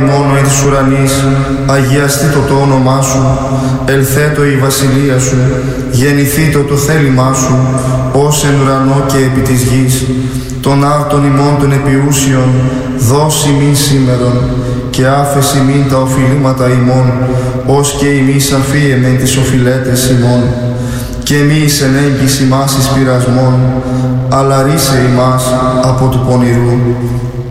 μόνο εν της ουρανής, αγιαστήτω το όνομά σου, ελθέτω η βασιλεία σου, γεννηθήτω το θέλημά σου, ως εν ουρανό και επί της γης. Των άρτων ημών των επιούσιων, δώσει μην σήμερον, και άφεση μην τα οφειλήματα ημών, ως και ημείς αφίεμεν τις οφειλέτες ημών. Και μη εις ενέγγις ημάς εις πειρασμών, αλλά ρίσε ημάς από του πονηρού.